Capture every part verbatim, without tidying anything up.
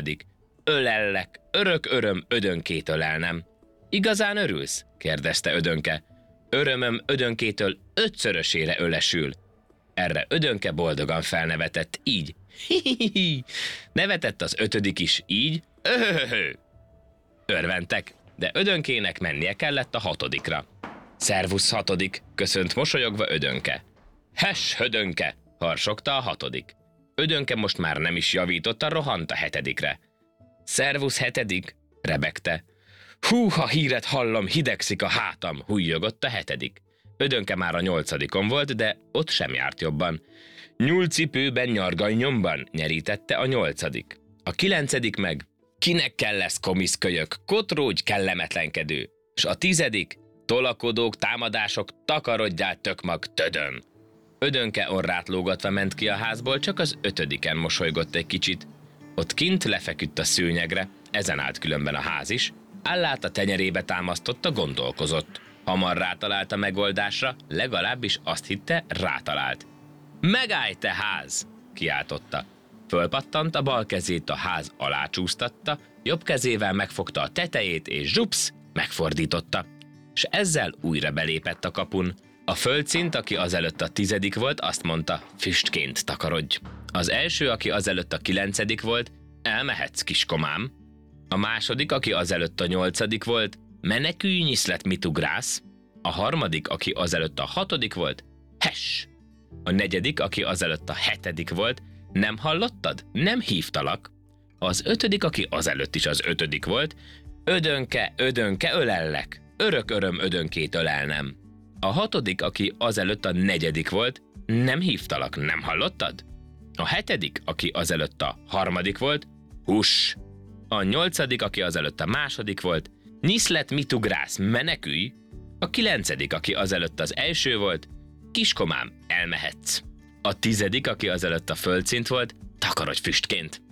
Ölellek, örök öröm ödönkét ölelnem. Igazán örülsz? kérdezte Ödönke. Örömöm Ödönkétől ötszörösére ölesül. Erre Ödönke boldogan felnevetett, így. Hi-hi-hi. Nevetett az ötödik is, így. Öhöhöhö. Örventek, de Ödönkének mennie kellett a hatodikra. Szervusz hatodik, köszönt mosolyogva Ödönke. Hes, Ödönke, harsogta a hatodik. Ödönke most már nem is javította, rohant a hetedikre. Szervusz hetedik, rebegte. Hú, ha híret hallom, hidegszik a hátam, hújjogott a hetedik. Ödönke már a nyolcadikon volt, de ott sem járt jobban. Nyúlcipőben nyarganyomban, nyerítette a nyolcadik. A kilencedik meg, kinek kell lesz komiszkölyök, kotrógy kellemetlenkedő. S a tizedik, tolakodók, támadások, takarodjál tökmag tödön. Ödönke orrát lógatva ment ki a házból, csak az ötödiken mosolygott egy kicsit. Ott kint lefeküdt a szőnyegre, ezen állt különben a ház is, állát a tenyerébe támasztotta, gondolkozott. Hamar rátalált a megoldásra, legalábbis azt hitte, rátalált. Megállj, te ház! Kiáltotta. Fölpattant, a bal kezét a ház alá csúsztatta, jobb kezével megfogta a tetejét, és zsupsz, megfordította. S ezzel újra belépett a kapun. A földszint, aki azelőtt a tizedik volt, azt mondta, füstként takarodj. Az első, aki azelőtt a kilencedik volt, elmehetsz, kiskomám. A második, aki azelőtt a nyolcadik volt, menekülj, nyiszlet, mit ugrász. A harmadik, aki azelőtt a hatodik volt, hes. A negyedik, aki azelőtt a hetedik volt, nem hallottad? Nem hívtalak. Az ötödik, aki azelőtt is az ötödik volt, Ödönke, Ödönke, ölellek. Örök öröm Ödönkét ölelnem. A hatodik, aki azelőtt a negyedik volt, nem hívtalak, nem hallottad? A hetedik, aki azelőtt a harmadik volt, huss. A nyolcadik, aki azelőtt a második volt, nyiszlet, mit ugrász, menekülj. A kilencedik, aki azelőtt az első volt, kiskomám, elmehetsz. A tizedik, aki azelőtt a földszint volt, takarodj füstként.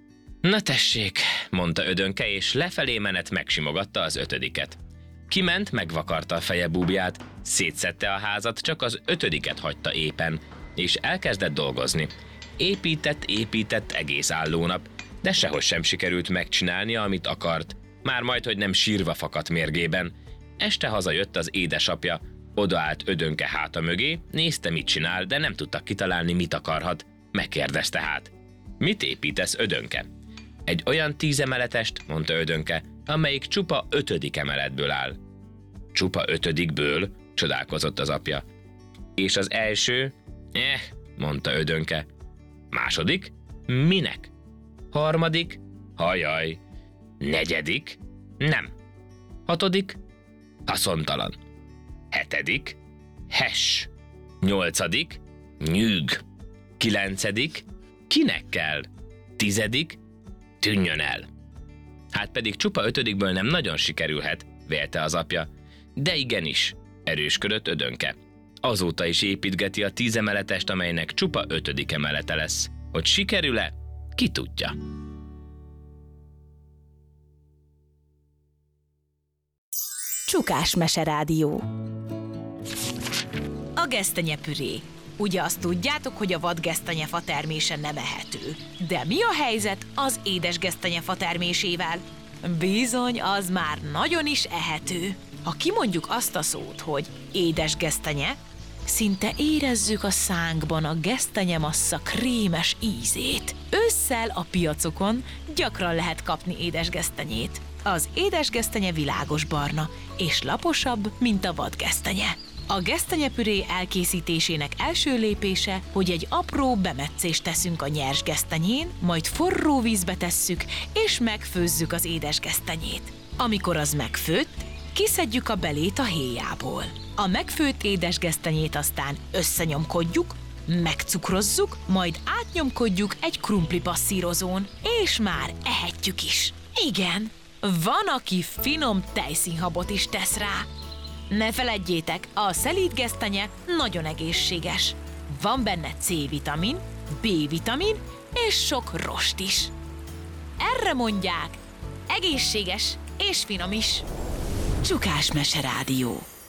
Na tessék, mondta Ödönke, és lefelé menet megsimogatta az ötödiket. Kiment, megvakarta a feje búbját, szétszedte a házat, csak az ötödiket hagyta éppen, és elkezdett dolgozni. Épített, épített egész állónap, de sehogy sem sikerült megcsinálnia, amit akart. Már majd, hogy nem sírva fakadt mérgében. Este hazajött az édesapja, odaállt Ödönke háta mögé, nézte, mit csinál, de nem tudta kitalálni, mit akarhat. Megkérdezte hát. Mit építesz, Ödönke? Egy olyan tízemeletest, mondta Ödönke, amelyik csupa ötödik emeletből áll. Csupa ötödikből? Csodálkozott az apja. És az első? Eh, mondta Ödönke. Második? Minek? Harmadik? Hajaj. Negyedik? Nem. Hatodik? Haszontalan. Hetedik? Hes. Nyolcadik? Nyűg. Kilencedik? Kinek kell? Tizedik? Tűnjön el. Hát pedig csupa ötödikből nem nagyon sikerülhet, vélte az apja. De igenis, erősködött Ödönke. Azóta is építgeti a tízemeletest, amelynek csupa ötödik emelete lesz. Hogy sikerül-e? Ki tudja. Csukás Meserádió. A gesztenyepüré. Ugye azt tudjátok, hogy a vadgesztenyefa termése nem ehető. De mi a helyzet az édes gesztenyefa termésével? Bizony, az már nagyon is ehető. Ha kimondjuk azt a szót, hogy édes gesztenye, szinte érezzük a szánkban a gesztenyemassza krémes ízét. Ősszel a piacokon gyakran lehet kapni édesgesztenyét. Az édesgesztenye világos barna, és laposabb, mint a vadgesztenye. A gesztenyepüré elkészítésének első lépése, hogy egy apró bemetszést teszünk a nyers gesztenyén, majd forró vízbe tesszük, és megfőzzük az édesgesztenyét. Amikor az megfőtt, kiszedjük a belét a héjából. A megfőtt édesgesztenyét aztán összenyomkodjuk, megcukrozzuk, majd átnyomkodjuk egy krumplipasszírozón, és már ehetjük is. Igen, van, aki finom tejszínhabot is tesz rá. Ne feledjétek, a szelíd gesztenye nagyon egészséges. Van benne C-vitamin, B-vitamin és sok rost is. Erre mondják, egészséges és finom is. Csukás Meserádió.